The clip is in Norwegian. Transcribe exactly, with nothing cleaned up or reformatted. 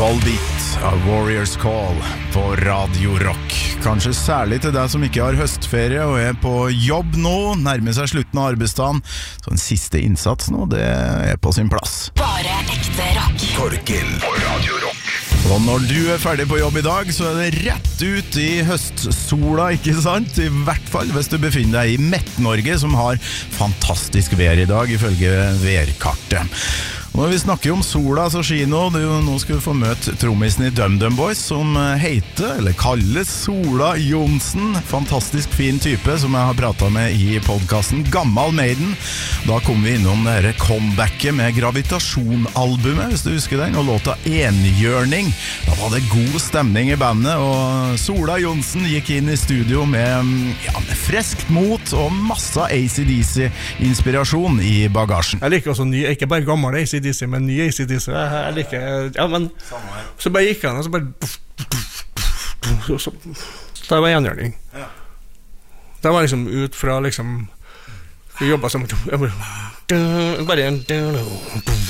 Volbeat av Warriors Call på Radio Rock. Kanskje særlig til deg som ikke har høstferie og er på jobb nå, nærmer seg slutten av arbeidsdagen, så en siste innsats nå, det er på sin plass. Bare ekte rock. Torkill på Radio Rock. Og når du er ferdig på jobb i dag, så er det rett ut i høstsola, ikke sant? I hvert fall hvis du befinner deg i Midt-Norge, som har fantastisk vær i dag, ifølge værkartet. Og når vi snakker om sola, så Kino, du, nå skal du få møte trommisen i DumDum Boys, som heter, eller kalles Sola Johnsen. Fantastisk fin type, som jeg har pratet med i podcasten Gammal Maiden. Da kom vi innom det her comebacket med Gravitasjon-albumet, hvis du husker den, og låta Enhjørning. Da var det god stemning i bandet, og Sola Johnsen gikk inn i studio med, ja, med freskt mot og masse A C D C-inspirasjon i bagasjen. Jeg liker også ny, ikke bare gammel A C D C, men ny A C D C. Jeg liker, ja, men så bare gikk han, og så bare så, så det var enhjørning. Ja. Det var liksom ut fra liksom vi jobbet sammen bare